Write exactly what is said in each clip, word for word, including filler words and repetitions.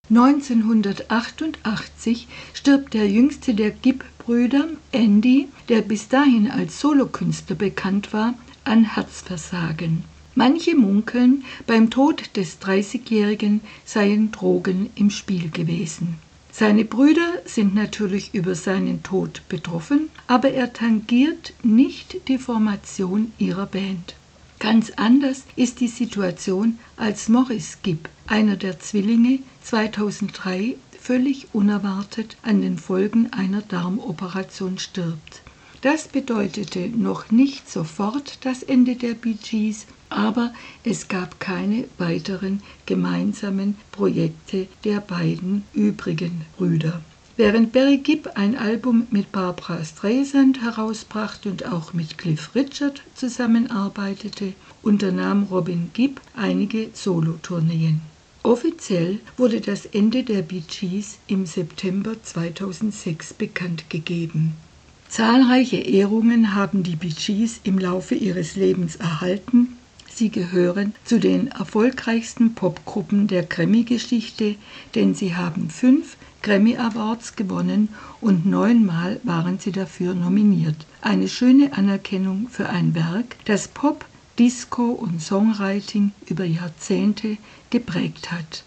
neunzehnhundertachtundachtzig stirbt der jüngste der Gibb-Brüder, Andy, der bis dahin als Solokünstler bekannt war, an Herzversagen. Manche munkeln, beim Tod des dreißigjährigen seien Drogen im Spiel gewesen. Seine Brüder sind natürlich über seinen Tod betroffen, aber er tangiert nicht die Formation ihrer Band. Ganz anders ist die Situation, als Maurice Gibb, einer der Zwillinge, zweitausenddrei völlig unerwartet an den Folgen einer Darmoperation stirbt. Das bedeutete noch nicht sofort das Ende der Bee Gees, aber es gab keine weiteren gemeinsamen Projekte der beiden übrigen Brüder. Während Barry Gibb ein Album mit Barbra Streisand herausbrachte und auch mit Cliff Richard zusammenarbeitete, unternahm Robin Gibb einige Solotourneen. Offiziell wurde das Ende der Bee Gees im September zweitausendsechs bekannt gegeben. Zahlreiche Ehrungen haben die Bee Gees im Laufe ihres Lebens erhalten. Sie gehören zu den erfolgreichsten Popgruppen der Grammy-Geschichte, denn sie haben fünf Grammy Awards gewonnen und neunmal waren sie dafür nominiert. Eine schöne Anerkennung für ein Werk, das Pop, Disco und Songwriting über Jahrzehnte geprägt hat.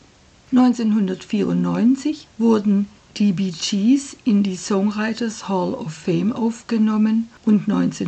neunzehnhundertvierundneunzig wurden die Bee Gees in die Songwriters Hall of Fame aufgenommen und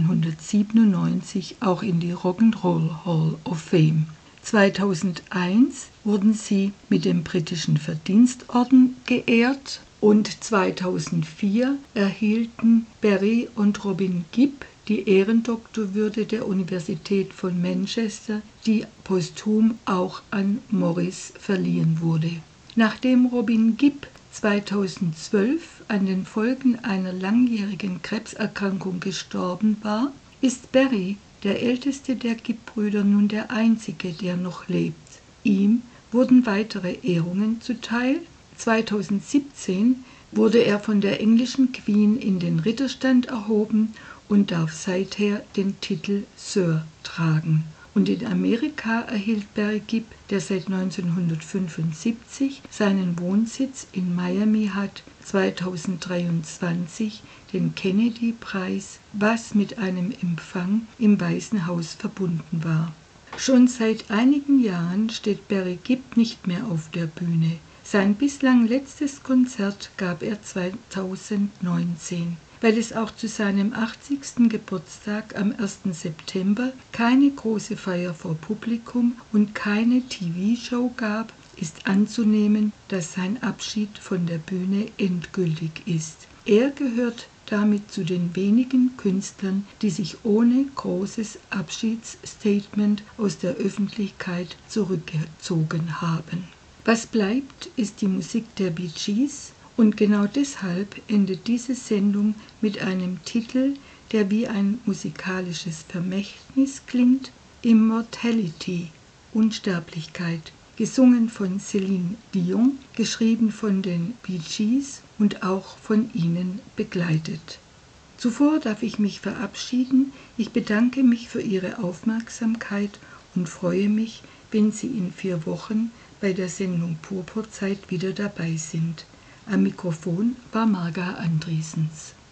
neunzehnhundertsiebenundneunzig auch in die Rock'n'Roll Hall of Fame. zweitausendeins wurden sie mit dem britischen Verdienstorden geehrt und zweitausendvier erhielten Barry und Robin Gibb die Ehrendoktorwürde der Universität von Manchester, die posthum auch an Maurice verliehen wurde. Nachdem Robin Gibb zweitausendzwölf an den Folgen einer langjährigen Krebserkrankung gestorben war, ist Barry, der älteste der Gibb-Brüder, nun der einzige, der noch lebt. Ihm wurden weitere Ehrungen zuteil. zweitausendsiebzehn wurde er von der englischen Queen in den Ritterstand erhoben und darf seither den Titel Sir tragen. Und in Amerika erhielt Barry Gibb, der seit neunzehnhundertfünfundsiebzig seinen Wohnsitz in Miami hat, zweitausenddreiundzwanzig den Kennedy-Preis, was mit einem Empfang im Weißen Haus verbunden war. Schon seit einigen Jahren steht Barry Gibb nicht mehr auf der Bühne. Sein bislang letztes Konzert gab er zweitausendneunzehn. Weil es auch zu seinem achtzigsten Geburtstag am ersten September keine große Feier vor Publikum und keine T V-Show gab, ist anzunehmen, dass sein Abschied von der Bühne endgültig ist. Er gehört damit zu den wenigen Künstlern, die sich ohne großes Abschiedsstatement aus der Öffentlichkeit zurückgezogen haben. Was bleibt, ist die Musik der Bee Gees. Und genau deshalb endet diese Sendung mit einem Titel, der wie ein musikalisches Vermächtnis klingt: Immortality, Unsterblichkeit, gesungen von Celine Dion, geschrieben von den Bee Gees und auch von ihnen begleitet. Zuvor darf ich mich verabschieden. Ich bedanke mich für Ihre Aufmerksamkeit und freue mich, wenn Sie in vier Wochen bei der Sendung Purpurzeit wieder dabei sind. Am Mikrofon war Marga Andriessens.